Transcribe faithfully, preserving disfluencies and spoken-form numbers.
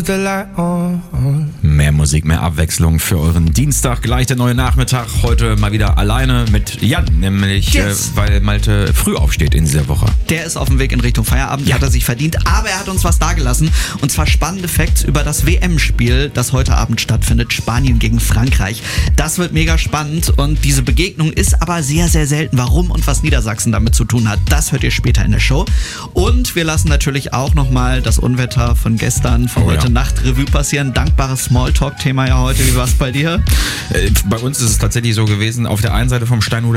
Mehr Musik, mehr Abwechslung für euren Dienstag. Gleich der neue Nachmittag. Heute mal wieder alleine mit Jan, nämlich yes. äh, weil Malte früh aufsteht in dieser Woche. Der ist auf dem Weg in Richtung Feierabend, ja. Hat er sich verdient. Aber er hat uns was dagelassen. Und zwar spannende Facts über das W M-Spiel, das heute Abend stattfindet. Spanien gegen Frankreich. Das wird mega spannend. Und diese Begegnung ist aber sehr, sehr selten. Warum und was Niedersachsen damit zu tun hat, das hört ihr später in der Show. Und wir lassen natürlich auch nochmal das Unwetter von gestern, von oh, heute ja. Nacht Revue passieren. Dankbares Smalltalk-Thema ja heute. Wie war es bei dir? Äh, bei uns ist es tatsächlich so gewesen, auf der einen Seite vom Steinhuder